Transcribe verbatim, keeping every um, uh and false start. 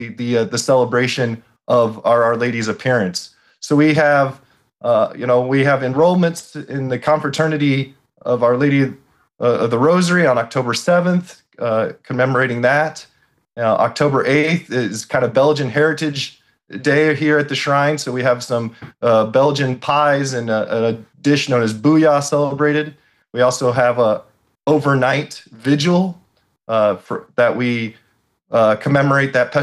the uh, the celebration of our Our Lady's appearance. So we have, uh, you know, we have enrollments in the Confraternity of Our Lady uh, of the Rosary on October seventh, uh, commemorating that. Uh, October eighth is kind of Belgian Heritage Day here at the shrine, so we have some uh, Belgian pies and a, a dish known as booyah celebrated. We also have a overnight vigil uh, for, that we uh, commemorate that